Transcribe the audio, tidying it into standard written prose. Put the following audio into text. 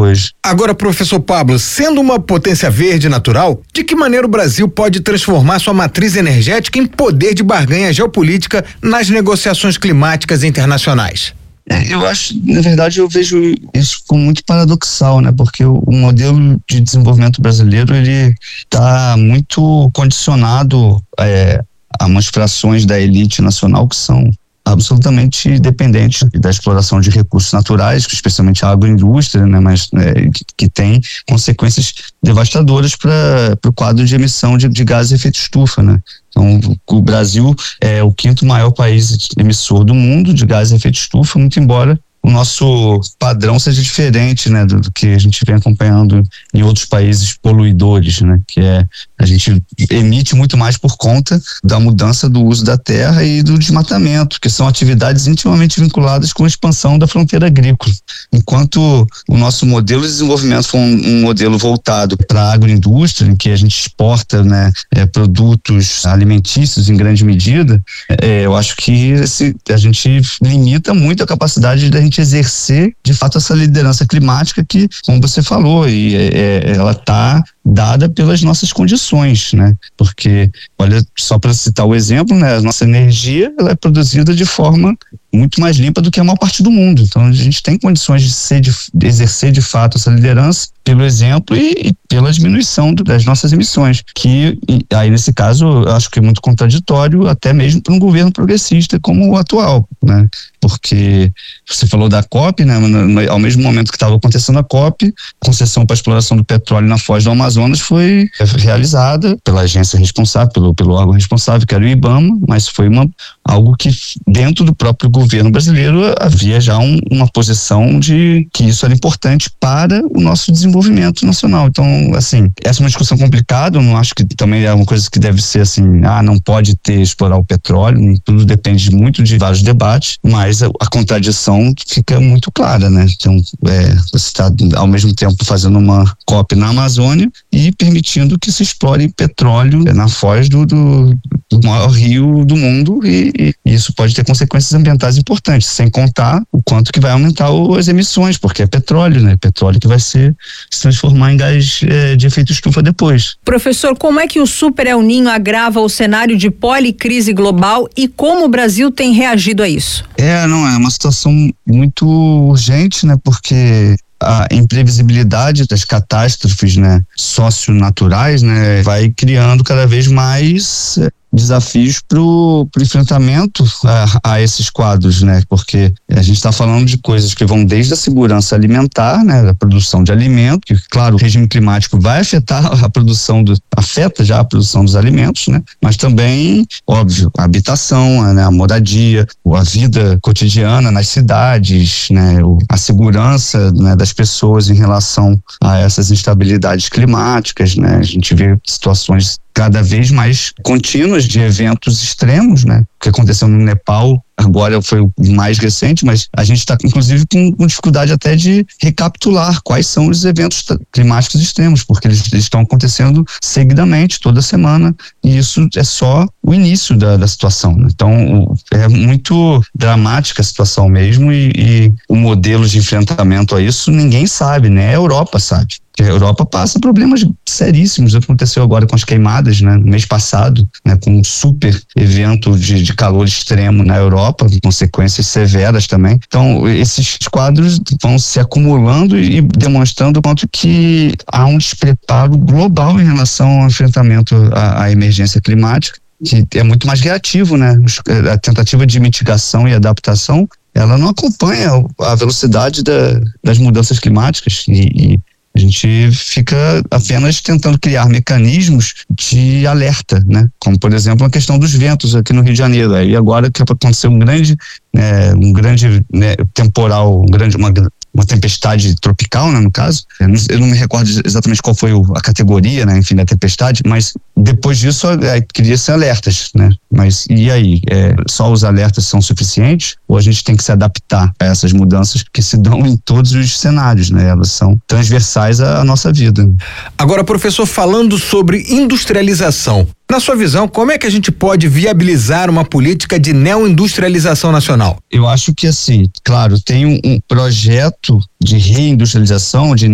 hoje. Agora, professor Pablo, sendo uma potência verde natural, de que maneira o Brasil pode transformar sua matriz energética em poder de barganha geopolítica nas negociações climáticas internacionais? Eu acho, na verdade, eu vejo isso como muito paradoxal, né? Porque o modelo de desenvolvimento brasileiro, ele está muito condicionado a umas frações da elite nacional que são absolutamente dependentes da exploração de recursos naturais, especialmente a agroindústria, né? Mas que tem consequências devastadoras para o quadro de emissão de gases de efeito estufa, né? Então, o Brasil é o 5º maior país emissor do mundo de gases de efeito estufa, muito embora o nosso padrão seja diferente, né, do que a gente vem acompanhando em outros países poluidores, né, que a gente emite muito mais por conta da mudança do uso da terra e do desmatamento, que são atividades intimamente vinculadas com a expansão da fronteira agrícola. Enquanto o nosso modelo de desenvolvimento foi um modelo voltado para a agroindústria, em que a gente exporta, né, produtos alimentícios em grande medida, eu acho que a gente limita muito a capacidade da gente exercer, de fato, essa liderança climática que, como você falou, ela está dada pelas nossas condições, né? Porque, olha, só para citar o exemplo, né? A nossa energia, ela é produzida de forma muito mais limpa do que a maior parte do mundo. Então, a gente tem condições de exercer, de fato, essa liderança pelo exemplo e pela diminuição das nossas emissões, que aí, nesse caso, eu acho que é muito contraditório, até mesmo para um governo progressista como o atual, né? Porque você falou da COP, né? Ao mesmo momento que estava acontecendo a COP, a concessão para a exploração do petróleo na foz do Amazonas foi realizada pela agência responsável, pelo órgão responsável, que era o IBAMA, mas foi algo que dentro do próprio governo brasileiro havia já uma posição de que isso era importante para o nosso desenvolvimento nacional. Então, assim, essa é uma discussão complicada, eu não acho que também é uma coisa que deve ser assim, não pode explorar o petróleo, tudo depende muito de vários debates, mas a contradição fica muito clara, né? Então, você está ao mesmo tempo fazendo uma COP na Amazônia e permitindo que se explore petróleo na foz do maior rio do mundo e isso pode ter consequências ambientais importantes, sem contar o quanto que vai aumentar as emissões, porque é petróleo, né? Petróleo que vai se transformar em gás de efeito estufa depois. Professor, como é que o Super El Niño agrava o cenário de policrise global e como o Brasil tem reagido a isso? É uma situação muito urgente, né? Porque a imprevisibilidade das catástrofes, né, socionaturais, né, vai criando cada vez mais desafios para o enfrentamento a esses quadros, né? Porque a gente está falando de coisas que vão desde a segurança alimentar, né? Da produção de alimento, que, claro, o regime climático vai afetar afeta já a produção dos alimentos, né? Mas também, óbvio, a habitação, né? A moradia, a vida cotidiana nas cidades, né? A segurança, né, das pessoas em relação a essas instabilidades climáticas, né? A gente vê situações cada vez mais contínuas de eventos extremos, né? O que aconteceu no Nepal agora foi o mais recente, mas a gente está, inclusive, com dificuldade até de recapitular quais são os eventos climáticos extremos, porque eles estão acontecendo seguidamente, toda semana, e isso é só o início da situação. Então, é muito dramática a situação mesmo e o modelo de enfrentamento a isso ninguém sabe, né? A Europa sabe. A Europa passa problemas seríssimos. Aconteceu agora com as queimadas, né, no mês passado, né, com um super evento de calor extremo na Europa, com consequências severas também. Então, esses quadros vão se acumulando e demonstrando quanto que há um despreparo global em relação ao enfrentamento à emergência climática, que é muito mais reativo, né? A tentativa de mitigação e adaptação, ela não acompanha a velocidade das mudanças climáticas e a gente fica apenas tentando criar mecanismos de alerta, né? Como, por exemplo, a questão dos ventos aqui no Rio de Janeiro. Aí agora que aconteceu um grande temporal, uma tempestade tropical, né, no caso. Eu não me recordo exatamente qual foi a categoria, né, enfim, da tempestade, mas depois disso cria-se alertas, né? Mas e aí? Só os alertas são suficientes? Ou a gente tem que se adaptar a essas mudanças que se dão em todos os cenários, né? Elas são transversais à nossa vida. Agora, professor, falando sobre industrialização, na sua visão, como é que a gente pode viabilizar uma política de neoindustrialização nacional? Eu acho que, assim, claro, tem um projeto de reindustrialização, de